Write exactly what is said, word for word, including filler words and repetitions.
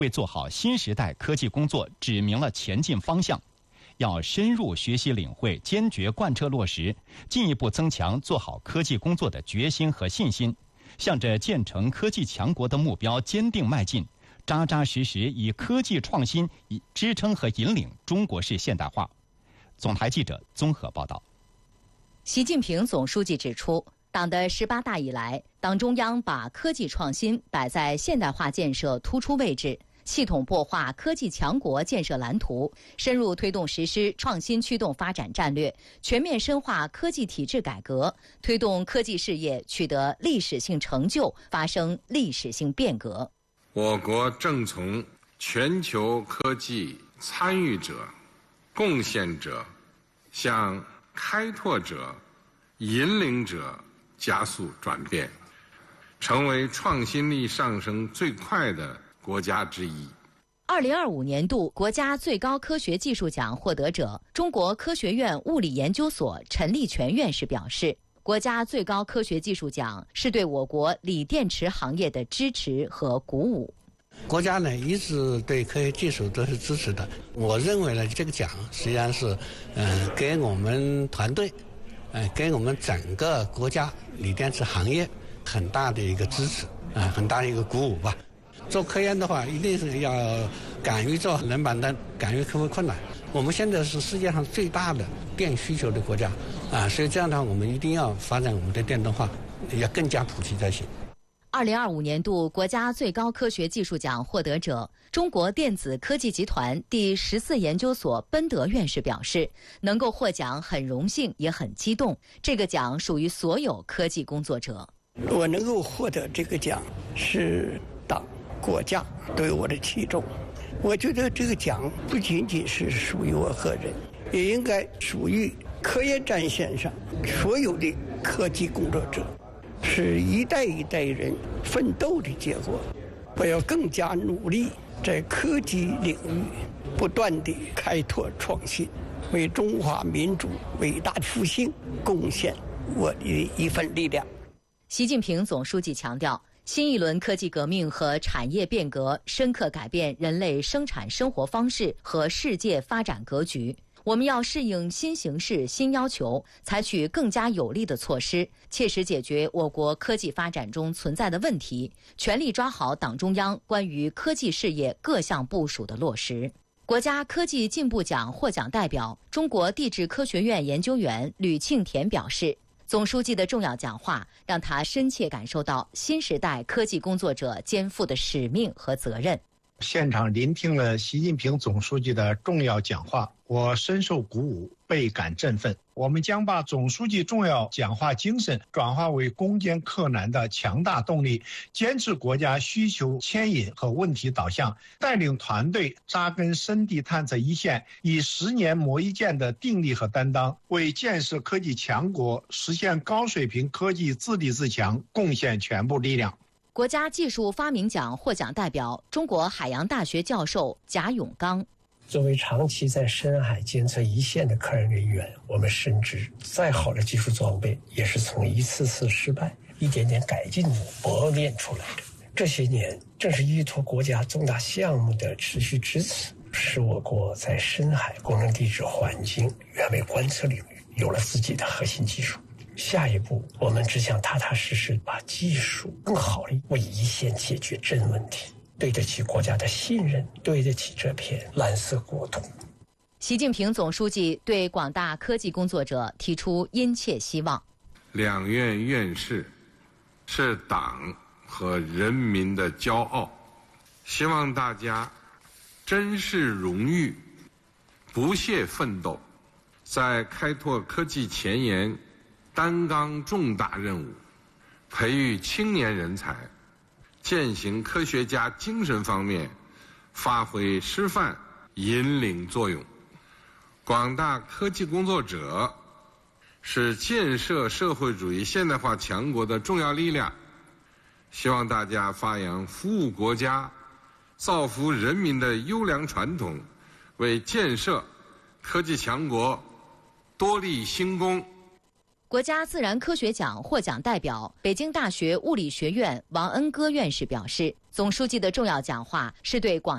为做好新时代科技工作指明了前进方向。要深入学习领会，坚决贯彻落实，进一步增强做好科技工作的决心和信心，向着建成科技强国的目标坚定迈进，扎扎实实以科技创新以支撑和引领中国式现代化。总台记者综合报道。 习近平总书记指出，党的十八大以来，党中央把科技创新摆在现代化建设突出位置，系统擘画科技强国建设蓝图，深入推动实施创新驱动发展战略，全面深化科技体制改革，推动科技事业取得历史性成就，发生历史性变革。 我国正从全球科技参与者、贡献者向开拓者、引领者加速转变，成为创新力上升最快的国家之一。 二零二五年度国家最高科学技术奖获得者、中国科学院物理研究所陈立全院士表示，国家最高科学技术奖是对我国锂电池行业的支持和鼓舞。 国家呢一直对科学技术都是支持的。我认为呢，这个奖实际上是，嗯、呃，给我们团队，呃，给我们整个国家锂电池行业很大的一个支持，啊、呃，很大的一个鼓舞吧。做科研的话，一定是要敢于做冷板凳，敢于克服困难。我们现在是世界上最大的电需求的国家，啊，所以这样的话，我们一定要发展我们的电动化，要更加普及才行。 二零二五年度国家最高科学技术奖获得者、中国电子科技集团第十四研究所奔德院士表示，能够获奖很荣幸，也很激动。这个奖属于所有科技工作者。 我能够获得这个奖，是党、国家对我的器重。我觉得这个奖不仅仅是属于我个人，也应该属于科研战线上所有的科技工作者。是一代一代人奋斗的结果。我要更加努力，在科技领域不断地开拓创新，为中华民族伟大的复兴贡献我的一份力量。 习近平总书记强调，新一轮科技革命和产业变革深刻改变人类生产生活方式和世界发展格局。我们要适应新形势、新要求，采取更加有力的措施，切实解决我国科技发展中存在的问题，全力抓好党中央关于科技事业各项部署的落实。国家科技进步奖获奖代表、中国地质科学院研究员吕庆田表示，总书记的重要讲话让他深切感受到新时代科技工作者肩负的使命和责任。 现场聆听了习近平总书记的重要讲话，我深受鼓舞，倍感振奋。我们将把总书记重要讲话精神转化为攻坚克难的强大动力，坚持国家需求牵引和问题导向，带领团队扎根深地探测一线，以十年磨一剑的定力和担当，为建设科技强国、实现高水平科技自立自强贡献全部力量。 国家技术发明奖获奖代表、中国海洋大学教授贾永刚。 作为长期在深海监测一线的科研人员，我们深知再好的技术装备也是从一次次失败、一点点改进中磨练出来的。这些年，正是依托国家重大项目的持续支持，使我国在深海工程地质环境远位观测领域有了自己的核心技术。下一步，我们只想踏踏实实把技术更好地为一线解决真问题，对得起国家的信任，对得起这片蓝色国土。 习近平总书记对广大科技工作者提出殷切希望。 两院院士是党和人民的骄傲，希望大家珍视荣誉，不懈奋斗，在开拓科技前沿担纲重大任务，培育青年人才，践行科学家精神方面发挥示范引领作用。广大科技工作者是建设社会主义现代化强国的重要力量，希望大家发扬服务国家、造福人民的优良传统，为建设科技强国多立新功。 国家自然科学奖获奖代表、北京大学物理学院王恩歌院士表示，总书记的重要讲话是对广